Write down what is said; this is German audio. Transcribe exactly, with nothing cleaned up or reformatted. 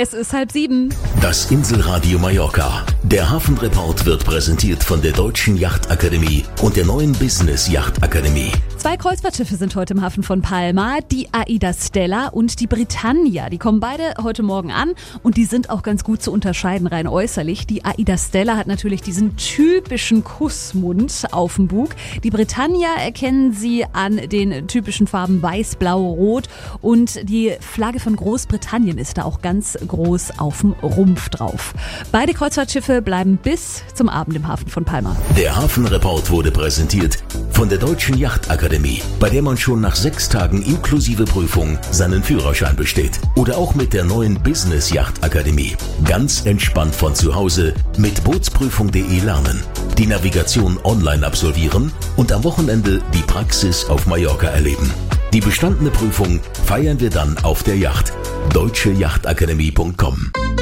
Es ist halb sieben. Das Inselradio Mallorca. Der Hafenreport wird präsentiert von der Deutschen Yachtakademie und der neuen Business Yachtakademie. Zwei Kreuzfahrtschiffe sind heute im Hafen von Palma, die AIDA Stella und die Britannia. Die kommen beide heute Morgen an und die sind auch ganz gut zu unterscheiden, rein äußerlich. Die AIDA Stella hat natürlich diesen typischen Kussmund auf dem Bug. Die Britannia erkennen Sie an den typischen Farben Weiß, Blau, Rot und die Flagge von Großbritannien ist da auch ganz groß auf dem Rumpf drauf. Beide Kreuzfahrtschiffe bleiben bis zum Abend im Hafen von Palma. Der Hafenreport wurde präsentiert von der Deutschen Yachtakademie, bei der man schon nach sechs Tagen inklusive Prüfung seinen Führerschein besteht. Oder auch mit der neuen Business Yachtakademie. Ganz entspannt von zu Hause mit bootsprüfung punkt de lernen, die Navigation online absolvieren und am Wochenende die Praxis auf Mallorca erleben. Die bestandene Prüfung feiern wir dann auf der Yacht. deutsche yachtakademie punkt com